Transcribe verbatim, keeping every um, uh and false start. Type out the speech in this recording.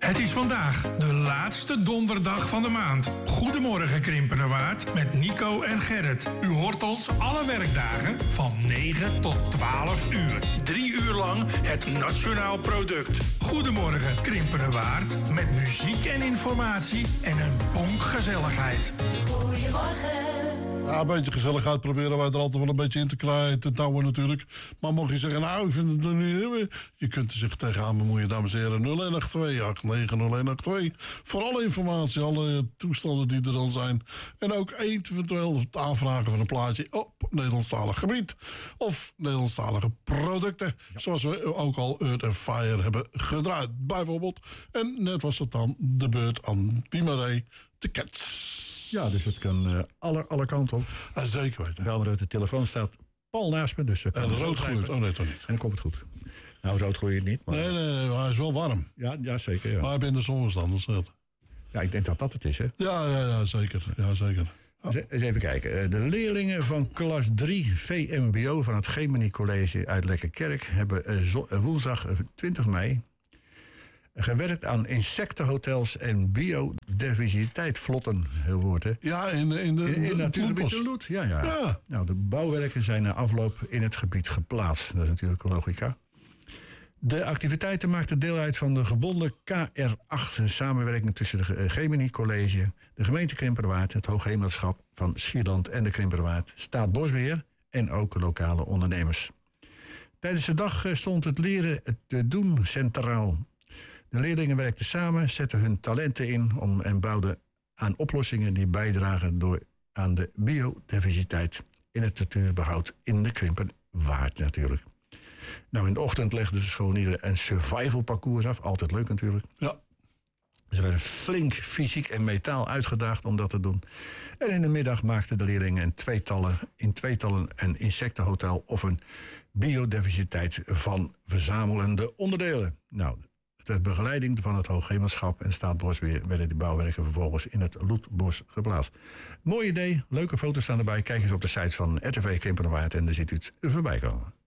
Het is vandaag de laatste donderdag van de maand. Goedemorgen Krimpenerwaard met Nico en Gerrit. U hoort ons alle werkdagen van negen tot twaalf uur. Drie uur lang het nationaal product. Goedemorgen Krimpenerwaard met muziek en informatie en een bonk gezelligheid. Goedemorgen. Ja, een beetje gezelligheid proberen wij er altijd wel een beetje in te krijgen, te touwen natuurlijk. Maar mocht je zeggen, nou, ik vind het er niet meer. Je kunt er zich tegenaan bemoeien, dames en heren. nul een acht twee acht negen nul een acht twee. Voor alle informatie, alle toestanden die er dan zijn. En ook eventueel het aanvragen van een plaatje op Nederlandstalig gebied. Of Nederlandstalige producten. Ja. Zoals we ook al Earth and Fire hebben gedraaid, bijvoorbeeld. En net was het dan de beurt aan Pimaré, de Cats. Ja, dus het kan uh, alle, alle kanten op. Ja, zeker weten. Wel, de telefoon staat pal naast me. Dus en rood gloeit. Oh nee, toch niet. En dan komt het goed. Nou, rood gloeit niet. Maar... Nee, nee, nee, maar hij is wel warm. Ja, ja zeker. Ja. Maar hij bent in de zon gestaan, dat scheelt. Ja, ik denk dat dat het is, hè? Ja, ja, ja zeker. Ja, zeker. Ja. Eens even kijken. De leerlingen van klas drie V M B O van het Gemini College uit Lekkerkerk hebben woensdag twintig mei gewerkt aan insectenhotels en biodiversiteitvlotten, heel woord, hè? Ja, in, in de, in, in de natuurgebied de Loet. Ja, ja. ja. Nou, de bouwwerken zijn na afloop in het gebied geplaatst. Dat is natuurlijk een logica. De activiteiten maakten deel uit van de gebonden K R acht, een samenwerking tussen de Gemini College, de gemeente Krimpenerwaard, het Hoogheemraadschap van Schierland en de Krimpenerwaard, Staatsbosbeheer en ook lokale ondernemers. Tijdens de dag stond het leren te doen centraal. De leerlingen werkten samen, zetten hun talenten in om, en bouwden aan oplossingen die bijdragen door aan de biodiversiteit in het natuurbehoud in de Krimpenerwaard natuurlijk. Nou, in de ochtend legden de scholieren een survival parcours af, altijd leuk natuurlijk. Ja. Ze werden flink fysiek en metaal uitgedaagd om dat te doen. En in de middag maakten de leerlingen in tweetallen, in tweetallen een insectenhotel of een biodiversiteit van verzamelende onderdelen. Nou, ter begeleiding van het Hoogheemraadschap en Staatsbosbeheer werden die bouwwerken vervolgens in het Loetbos geplaatst. Mooi idee, leuke foto's staan erbij. Kijk eens op de site van R T V Krimpenerwaard en daar ziet u het voorbij komen.